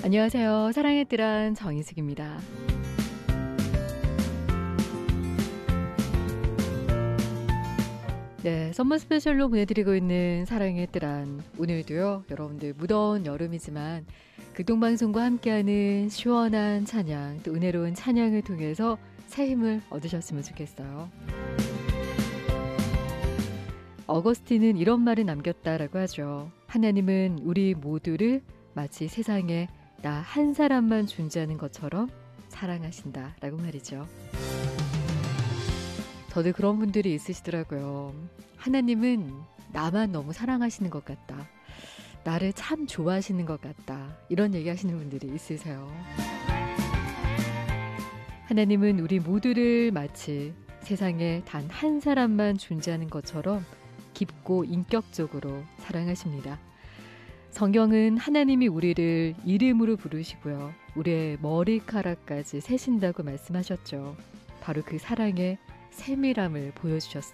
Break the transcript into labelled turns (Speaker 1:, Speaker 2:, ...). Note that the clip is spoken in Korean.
Speaker 1: 안녕하세요. 사랑의 뜰한 정인숙입니다. 네, 선물 스페셜로 보내드리고 있는 사랑의 뜰한 오늘도요. 여러분들 무더운 여름이지만 극동방송과 함께하는 시원한 찬양 또 은혜로운 찬양을 통해서 새 힘을 얻으셨으면 좋겠어요. 어거스틴은 이런 말을 남겼다라고 하죠. 하나님은 우리 모두를 마치 세상에 나 한 사람만 존재하는 것처럼 사랑하신다 라고 말이죠. 저도 그런 분들이 있으시더라고요. 하나님은 나만 너무 사랑하시는 것 같다. 나를 참 좋아하시는 것 같다. 이런 얘기 하시는 분들이 있으세요. 하나님은 우리 모두를 마치 세상에 단 한 사람만 존재하는 것처럼 깊고 인격적으로 사랑하십니다. 성경은 하나님이 우리를 이름으로 부르시고요. 우리의 머리카락까지 세신다고 말씀하셨죠. 바로 그 사랑의 세밀함을 보여주셨어요.